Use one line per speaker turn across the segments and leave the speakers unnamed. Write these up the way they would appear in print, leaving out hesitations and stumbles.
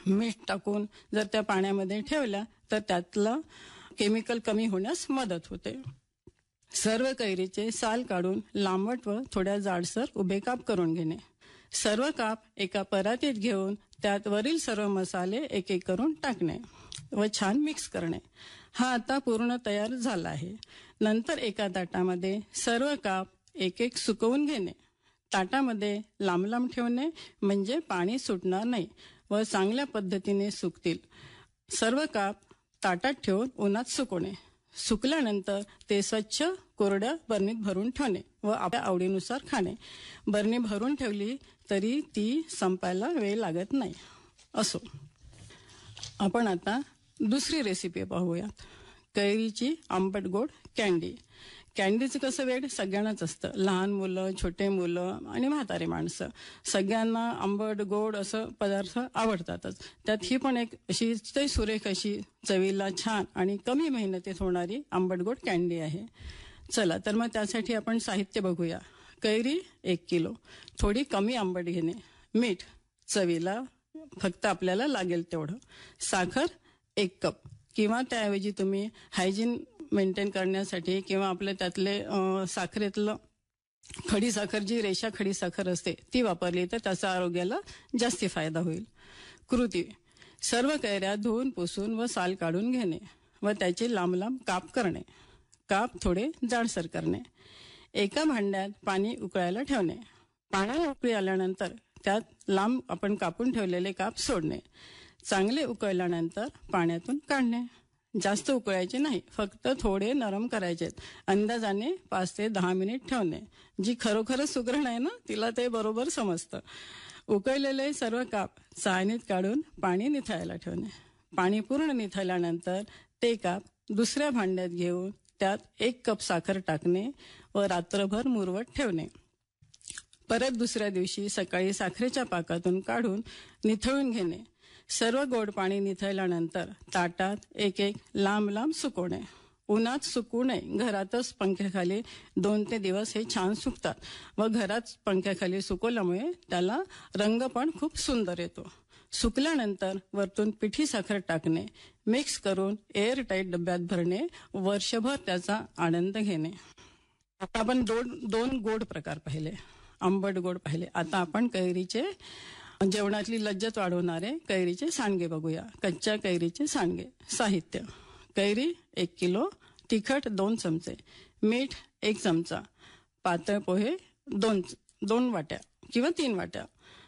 मीठ टाकून जर त्या पाण्यामध्ये ठेवल्या तर त्यातलं केमिकल कमी होण्यास मदत होते. सर्व कैरीचे साल काढून लांबट व थोड्या जाडसर उभे काप करून घेणे. सर्व काप एका परातीत घेऊन त्यात वरील सर्व मसाले एक एक करून टाकणे व छान मिक्स करणे. हा आता पूर्ण तयार झाला आहे. नंतर एका ताटामध्ये सर्व काप एक एक सुकवून घेणे. ताटामध्ये लांब लांब ठेवणे म्हणजे पाणी सुटणार नाही व चांगल्या पद्धतीने सुकतील. सर्व काप ताटात ठेवून उन्हात सुकवणे. सुकल्यानंतर ते स्वच्छ कोरड्या बरणीत भरून ठेवणे व आपल्या आवडीनुसार खाणे. बरणी भरून ठेवली तरी ती संपायला वेळ लागत नाही. असो, आपण आता दुसरी रेसिपी पाहूयात. कैरीची आंबट गोड कॅन्डी. कॅन्डीचं कसं वेळ सगळ्यांनाच असतं. लहान मुलं, छोटे मुलं आणि म्हातारे माणसं सगळ्यांना आंबट गोड असं पदार्थ आवडतातच. त्यात ही पण एक अशी सुरेख अशी चवीला छान आणि कमी मेहनतीत होणारी आंबट गोड कॅन्डी आहे. चला तर मग त्यासाठी आपण साहित्य बघूया. कैरी 1 किलो, थोडी कमी आंबट घेणे. मीठ चवीला फक्त आपल्याला लागेल तेवढं. साखर 1 कप किंवा त्याऐवजी तुम्ही हायजीन मेंटेन करण्यासाठी किंवा आपल्या त्यातले साखरेतलं खडी साखर जी रेषा खडी साखर असते ती वापरली तर त्याचा आरोग्याला जास्ती फायदा होईल. कृती: सर्व कैऱ्या धुवून पुसून व साल काढून घेणे व त्याचे लांब लांब काप करणे. काप थोडे जाडसर करणे. एका भांड्यात पाणी उकळायला ठेवणे. पाण्याला उकळी आल्यानंतर त्यात लांब आपण कापून ठेवलेले काप सोडणे. चांगले उकळल्यानंतर पाण्यातून काढणे. जास्त उकळायचे नाही, फक्त थोडे नरम करायचे. अंदाजाने 5 ते 10 मिनिट ठेवणे. जी खरोखरच सुगरण आहे ना तिला ते बरोबर समजतं. उकळलेले सर्व काप चाळणीत काढून पाणी निथळायला ठेवणे. पाणी पूर्ण निथळल्यानंतर ते काप दुसऱ्या भांड्यात घेऊन त्यात 1 कप साखर टाकणे व रात्रभर मुरवत ठेवणे. परत दुसऱ्या दिवशी सकाळी साखरेच्या पाकातून काढून निथळून घेणे. सर्व गोड पाणी निथळल्यानंतर ताटात एक एक लांब लांब सुकवणे. उन्हात सुकवू नये. घरातच पंख्याखाली 2 ते दिवस हे छान सुकतात व घरात पंख्याखाली सुकवल्यामुळे त्याला रंग पण खूप सुंदर येतो. सुकल्यानंतर वरतून पिठी साखर टाकणे. मिक्स करून एअर टाईट डब्यात भरणे. वर्षभर त्याचा आनंद घेणे. आता आपण दोन गोड प्रकार पाहिले, आंबट गोड पाहिले. आता आपण कैरीचे जेवणातली लज्जत वाढवणारे कैरीचे सांडगे बघूया. कच्च्या कैरीचे सांडगे. साहित्य: कैरी 1 किलो, तिखट 2 चमचे, मीठ 1 चमचा, पातळ पोहे 2 वाट्या किंवा 3 वाट्या,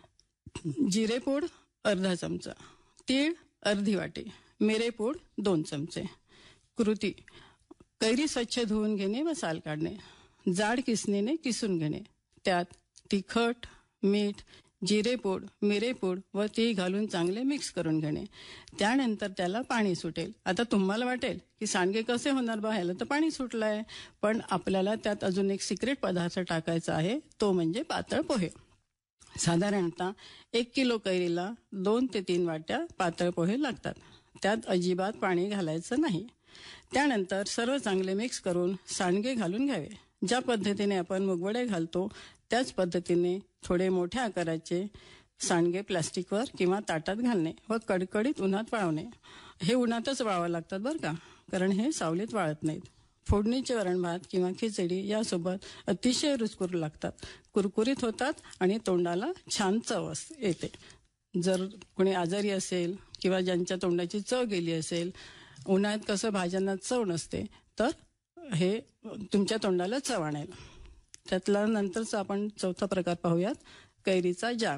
जिरेपूड अर्धा चमचा, तीळ अर्धी वाटी, मिरेपूड 2 चमचे. कृती: कैरी स्वच्छ धुवून घेणे व साल काढणे. जाड किसणीने किसून घेणे. त्यात तिखट, मीठ, जिरेपूड, मिरेपूड व तीळ घालून चांगले मिक्स करून घेणे. त्यानंतर त्याला पाणी सुटेल. आता तुम्हाला वाटेल की सांडगे कसे होणार बा, ह्याला तर पाणी सुटलंय. पण आपल्याला त्यात अजून एक सिक्रेट पदार्थ टाकायचा आहे, तो म्हणजे पातळ पोहे. साधारणतः 1 किलो कैरीला 2 ते 3 वाट्या पातळ पोहे लागतात. त्यात अजिबात पाणी घालायचं नाही. त्यानंतर सर्व चांगले मिक्स करून सांडगे घालून घ्यावे. ज्या पद्धतीने आपण मुगवडे घालतो त्याच पद्धतीने थोडे मोठ्या आकाराचे सांडगे प्लास्टिकवर किंवा ताटात घालणे व कडकडीत उन्हात वाळवणे. हे उन्हातच वाळवावं लागतात बरं का, कारण हे सावलीत वाळत नाहीत. फोडणीचे वरण भात किंवा खिचडी यासोबत अतिशय रुचकर लागतात. कुरकुरीत होतात आणि तोंडाला छान चव येते. जर कोणी आजारी असेल किंवा ज्यांच्या तोंडाची चव गेली असेल, उन्हाळ्यात कसं भाज्यांना चव नसते, तर हे तुमच्या तोंडाला चव आणेल. त्यातला नंतरचा आपण चौथा प्रकार पाहूयात, कैरीचा जाम.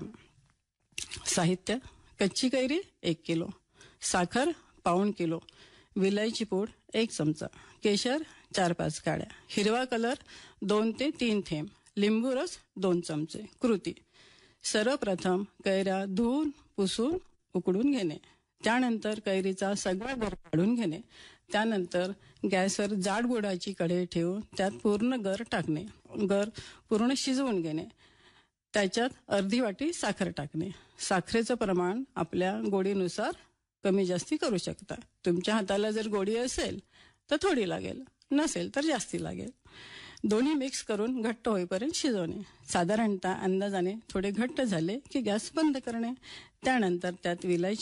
साहित्य: कच्ची कैरी 1 किलो, साखर पाऊण किलो, विलायची पूड 1 चमचा, केशर 4-5 काड्या, हिरवा कलर 2 ते 3 थेंब, लिंबू रस 2 चमचे. कृती: सर्वप्रथम कैऱ्या धुवून पुसून उकडून घेणे. त्यानंतर कैरीचा सगळा गर काढून घेणे. त्यानंतर गॅसवर जाड गुळाची कढई ठेवून त्यात पूर्ण गर टाकणे. गर पूर्ण शिजवून घेणे. त्याच्यात अर्धी वाटी साखर टाकणे. साखरेचं प्रमाण आपल्या गोडीनुसार कमी जास्ती करू शकता. तुमच्या हाताला जर गोडी असेल तर थोडी लागेल, नसेल तर जास्ती लागेल. दोन्ही मिक्स करून घट्ट होईपर्यंत शिजवणे. साधारणतः अंदाजाने थोडे घट्ट झाले की गॅस बंद करणे. त्यानंतर त्यात विलायची